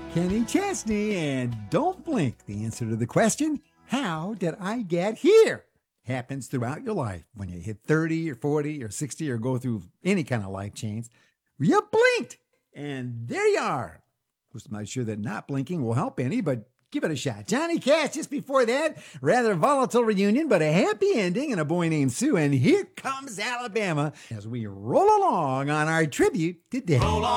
Kenny Chesney, and don't blink. The answer to the question, how did I get here? Happens throughout your life when you hit 30 or 40 or 60 or go through any kind of life change. You blinked, and there you are. Of course, I'm not sure that not blinking will help any, but give it a shot. Johnny Cash just before that, rather volatile reunion, but a happy ending, and a boy named Sue. And here comes Alabama as we roll along on our tribute to Dad. Roll on.